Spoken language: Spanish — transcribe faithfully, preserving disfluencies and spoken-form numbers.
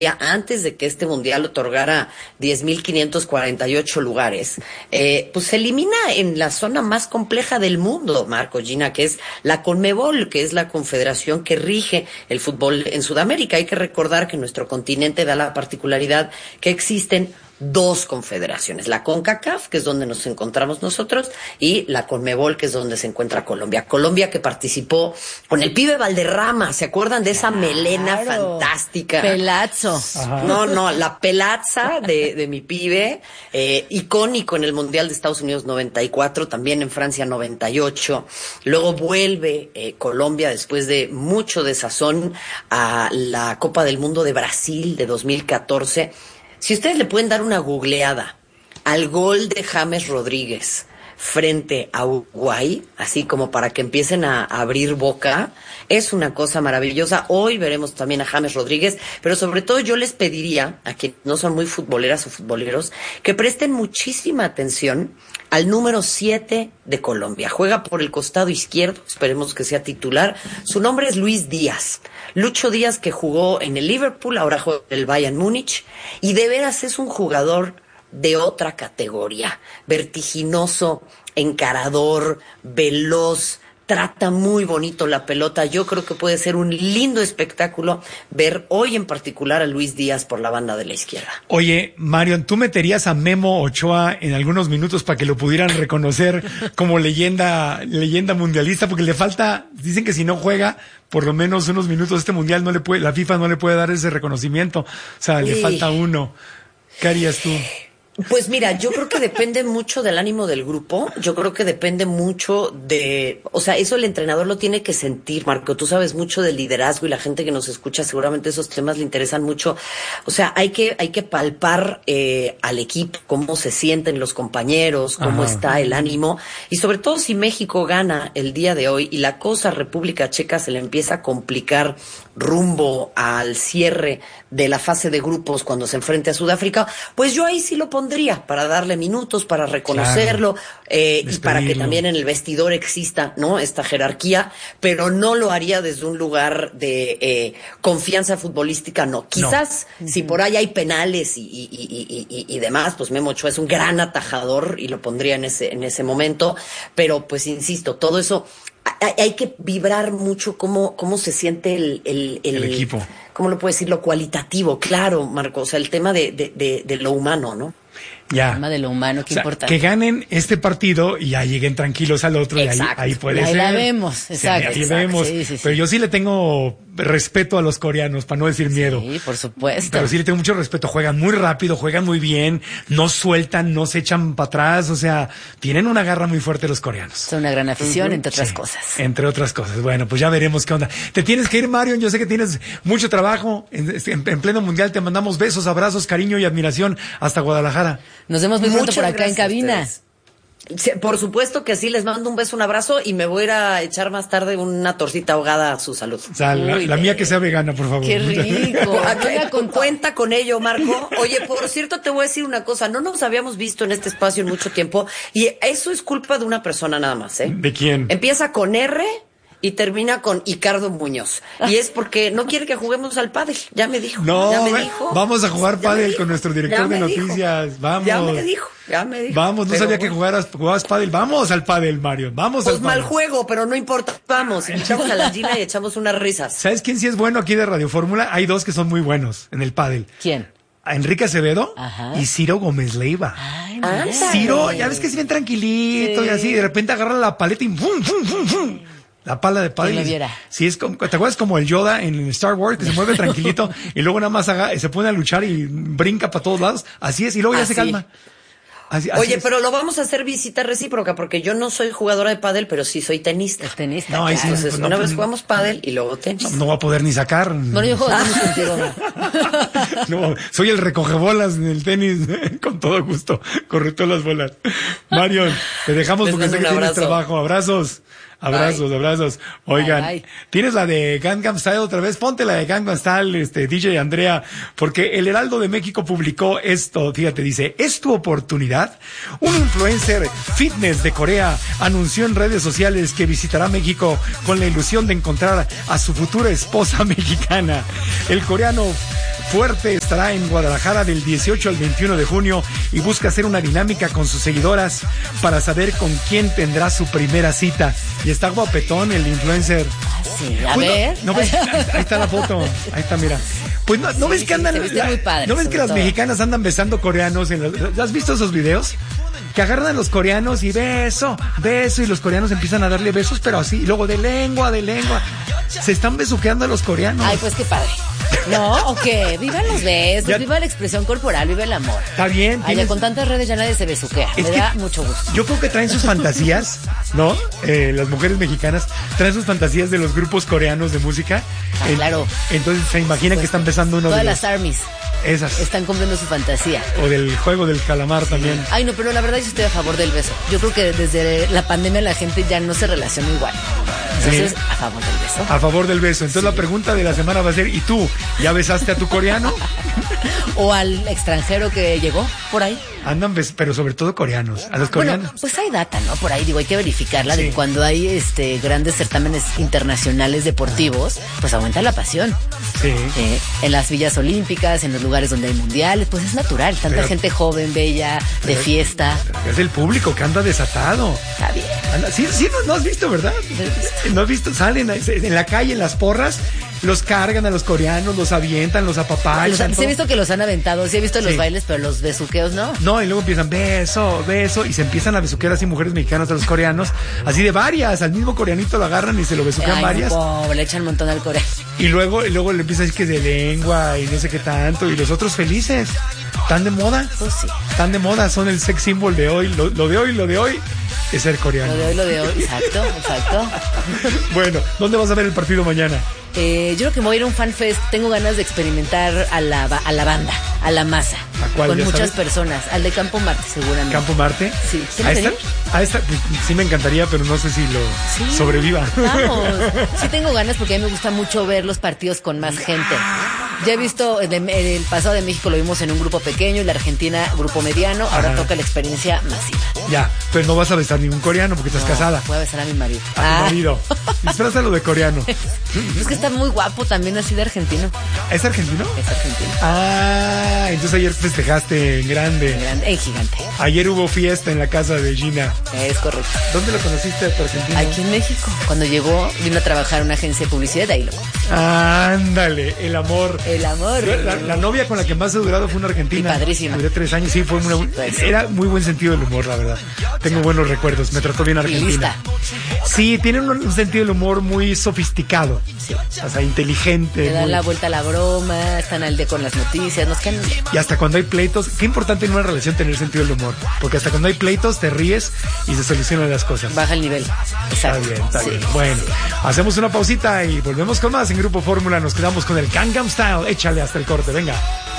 antes de que este mundial otorgara diez mil quinientos cuarenta y ocho lugares, eh, pues se elimina en la zona más compleja del mundo, Marco, Gina, que es la CONMEBOL, que es la confederación que rige el fútbol en Sudamérica. Hay que recordar que nuestro continente da la particularidad que existen dos confederaciones, la CONCACAF, que es donde nos encontramos nosotros, y la CONMEBOL, que es donde se encuentra Colombia. Colombia que participó con el pibe Valderrama, ¿se acuerdan de esa melena Claro. fantástica? Pelazo. Ajá. No, no, la pelaza de, de mi pibe, eh, icónico en el Mundial de Estados Unidos noventa y cuatro, también en Francia noventa y ocho. Luego vuelve eh, Colombia después de mucho desazón a la Copa del Mundo de Brasil de dos mil catorce. Si ustedes le pueden dar una googleada al gol de James Rodríguez frente a Uruguay, así como para que empiecen a, a abrir boca, es una cosa maravillosa. Hoy veremos también a James Rodríguez, pero sobre todo yo les pediría a quienes no son muy futboleras o futboleros que presten muchísima atención al número siete de Colombia. Juega por el costado izquierdo, esperemos que sea titular. Su nombre es Luis Díaz. Lucho Díaz, que jugó en el Liverpool, ahora juega en el Bayern Múnich, y de veras es un jugador de otra categoría. Vertiginoso, encarador, veloz, trata muy bonito la pelota. Yo creo que puede ser un lindo espectáculo ver hoy en particular a Luis Díaz por la banda de la izquierda. Oye, Marion, ¿tú meterías a Memo Ochoa en algunos minutos para que lo pudieran reconocer como leyenda, leyenda mundialista? Porque le falta, dicen que si no juega por lo menos unos minutos este mundial, no le puede, la FIFA no le puede dar ese reconocimiento. O sea, le Sí. falta uno. ¿Qué harías tú? Pues mira, yo creo que depende mucho del ánimo del grupo, yo creo que depende mucho de, o sea, eso el entrenador lo tiene que sentir, Marco, tú sabes mucho del liderazgo y la gente que nos escucha seguramente esos temas le interesan mucho, o sea, hay que, hay que palpar eh, al equipo, cómo se sienten los compañeros, cómo Ajá. está el ánimo, y sobre todo si México gana el día de hoy y la cosa a República Checa se le empieza a complicar rumbo al cierre de la fase de grupos cuando se enfrente a Sudáfrica, pues yo ahí sí lo pondría para darle minutos, para reconocerlo, Claro. eh, y para que Despedirlo. también en el vestidor exista, ¿no?, esta jerarquía, pero no lo haría desde un lugar de eh, confianza futbolística, no. Quizás No. si por ahí hay penales y, y, y, y, y demás, pues Memo Ochoa es un gran atajador y lo pondría en ese, en ese momento, pero pues insisto, todo eso hay, hay que vibrar mucho cómo, cómo se siente el, el, el, El equipo. ¿Cómo lo puedo decir? Lo cualitativo, claro, Marco, o sea, el tema de, de, de, de lo humano, ¿no? Ya. El tema de lo humano, qué O sea, importante. que ganen este partido y ya lleguen tranquilos al otro. Exacto. Y ahí, ahí puede Y ahí ser. la vemos, Sí, exacto. ahí Exacto. vemos. Sí, sí, sí. Pero yo sí le tengo respeto a los coreanos, para no decir miedo. Sí, por supuesto. Pero sí le tengo mucho respeto. Juegan muy rápido, juegan muy bien, no sueltan, no se echan para atrás. O sea, tienen una garra muy fuerte los coreanos. Son una gran afición, Ujú. entre otras Sí, cosas. Entre otras cosas. Bueno, pues ya veremos qué onda. Te tienes que ir, Marion. Yo sé que tienes mucho trabajo. En, en, en pleno mundial te mandamos besos, abrazos, cariño y admiración hasta Guadalajara. Nos vemos muy pronto Muchas por acá en gracias a cabina. ustedes. Sí, por supuesto que sí, les mando un beso, un abrazo y me voy a ir a echar más tarde una tortita ahogada a su salud. O sea, la, Uy, la mía que sea vegana, por favor. Qué rico. Ah, Venga con todo. Cuenta con ello, Marco. Oye, por cierto, te voy a decir una cosa. No nos habíamos visto en este espacio en mucho tiempo y eso es culpa de una persona nada más, ¿eh? ¿De quién? Empieza con R y termina con Ricardo Muñoz. Y es porque no quiere que juguemos al pádel. Ya me dijo. No, ya me ve- dijo. vamos a jugar Ya me pádel dijo, con nuestro ya director de me dijo. noticias. Vamos. Ya me dijo, ya me dijo. Vamos, no Pero sabía que bueno, jugaras, jugabas pádel. Vamos al pádel, Mario. Vamos Pues al mal pádel. juego, pero no importa. Vamos, echamos a la Gina y echamos unas risas. ¿Sabes quién sí es bueno aquí de Radio Fórmula? Hay dos que son muy buenos en el pádel. ¿Quién? A Enrique Acevedo Ajá. y Ciro Gómez Leiva. Ay, Ah, mira. Ciro, ya ves que es bien tranquilito Sí. y así, de repente agarra la paleta y ¡fum, fum, fum, fum! La pala de pádel. ¿Quién lo viera? Sí, es como, ¿te acuerdas como el Yoda en Star Wars que se mueve tranquilito y luego nada más haga, se pone a luchar y brinca para todos lados? Así es, y luego ya Así. se calma. Así, así Oye, es. pero lo vamos a hacer visita recíproca porque yo no soy jugadora de pádel, pero sí soy tenista. Es tenista. No, ahí sí, claro. Entonces, pues no, una pues, vez jugamos pádel y luego tenis. No va a poder ni sacar. Bueno, yo juego tenis contigo. No, soy el recogebolas en el tenis, con todo gusto. Corre todas las bolas. Marion, te dejamos Les porque mando sé que un tienes abrazo. trabajo. Abrazos. Abrazos, abrazos. Oigan, Bye, bye. ¿tienes la de Gangnam Style otra vez? Ponte la de Gangnam Style, este, D J Andrea, porque el Heraldo de México publicó esto, fíjate, dice, ¿es tu oportunidad? Un influencer fitness de Corea anunció en redes sociales que visitará México con la ilusión de encontrar a su futura esposa mexicana. El coreano fuerte estará en Guadalajara del dieciocho al veintiuno de junio y busca hacer una dinámica con sus seguidoras para saber con quién tendrá su primera cita. Y está guapetón el influencer. Sí, a Pues no- ver. no ves- ahí está la foto, ahí está, mira. Pues no, no Sí, ves sí, que andan, se viste muy padre, no ves sobre que las todo. mexicanas andan besando coreanos. En los- ¿has visto esos videos? Que agarran a los coreanos y beso, beso, y los coreanos empiezan a darle besos, pero así, y luego de lengua, de lengua. Se están besuqueando a los coreanos. Ay, pues qué padre. ¿No? ¿O qué? Vivan los besos, Ya- viva la expresión corporal, viva el amor. Está bien. Ay, ya tienes- con tantas redes ya nadie se besuquea. Es Me que da mucho gusto. Yo creo que traen sus fantasías, ¿no? Eh, las mujeres mexicanas traen sus fantasías de los grupos coreanos de música. Ah, En- claro. Entonces se imaginan que están besando uno Todas de las los, armies esas. están cumpliendo su fantasía. O del juego del calamar también. Ay, no, pero la verdad yo estoy a favor del beso. Yo creo que desde la pandemia la gente ya no se relaciona igual. Entonces, Sí. a favor del beso. A favor del beso. Entonces la pregunta de la semana va a ser, ¿y tú ya besaste a tu coreano? O al extranjero que llegó por ahí. Andan, bes- pero sobre todo coreanos. A los coreanos. Bueno, pues hay data, ¿no? Por ahí, digo, hay que verificarla. De Sí. que cuando hay este grandes certámenes internacionales deportivos, pues aumenta la pasión. Sí. Eh, en las villas olímpicas, en los lugares donde hay mundiales, pues es natural. Tanta Pero- gente joven, bella, de pero- fiesta. Es el público que anda desatado. Está bien. Anda- sí, sí, no, no has visto, ¿verdad? No has visto, salen ahí, en la calle, en las porras, los cargan a los coreanos, los avientan, los Los- apapachan. sí he todo. visto que los han aventado, sí he visto los Sí. bailes, pero los besuqueos no. No, y luego empiezan beso, beso, y se empiezan a besuquear así mujeres mexicanas a los coreanos, así de varias, al mismo coreanito lo agarran y se lo besuquean Ay, varias, no, pobre, le echan un montón al coreano. y luego, y luego le empieza a decir que es de lengua y no sé qué tanto, y los otros felices, tan de moda, Pues sí. tan de moda, son el sex symbol de hoy, lo, lo de hoy, lo de hoy es ser coreano. Lo de hoy, lo de hoy. Exacto, exacto. Bueno, ¿dónde vas a ver el partido mañana? Eh, yo creo que me voy a ir a un fan fest. Tengo ganas de experimentar a la, ba- a la banda, a la masa. ¿A cuál, Con ya muchas sabes? personas. Al de Campo Marte, seguramente. ¿Campo Marte? Sí. ¿A ¿Quieres esta? venir? A esta, pues, sí me encantaría, pero no sé si lo Sí. sobreviva. Vamos. Sí tengo ganas porque a mí me gusta mucho ver los partidos con más gente. Ya he visto, el, de- el pasado de México lo vimos en un grupo pequeño y la Argentina grupo mediano. Ahora Ajá. toca la experiencia masiva. Ya, pero no vas a besar ningún coreano porque estás No, casada. Voy a besar a mi marido. A tu Ah. marido. Disfrázalo de coreano. Es que está muy guapo también así de argentino. ¿Es argentino? Es argentino. Ah, entonces ayer festejaste en grande. Grande, en gigante. Ayer hubo fiesta en la casa de Gina. Es correcto. ¿Dónde lo conociste a tu argentino? Aquí en México. Cuando llegó, vino a trabajar en una agencia de publicidad de ahí lo Ándale, el amor. El amor. La, la novia con la que más he durado fue una argentina. Y padrísima. Duré tres años, sí, fue una, Pues sí. era muy buen sentido del humor, la verdad. Tengo buenos recuerdos, me trató bien Argentina. lista. Sí, tienen un, un sentido del humor muy sofisticado. Sí. O sea, inteligente. Le dan muy- la vuelta a la broma, están al día con las noticias, nos quedan... Y hasta cuando hay pleitos, qué importante en una relación tener sentido del humor. Porque hasta cuando hay pleitos te ríes y se solucionan las cosas. Baja el nivel. Está Exacto. bien, está Sí. bien. Bueno, hacemos una pausita y volvemos con más en Grupo Fórmula. Nos quedamos con el Gangnam Style. Échale hasta el corte, venga.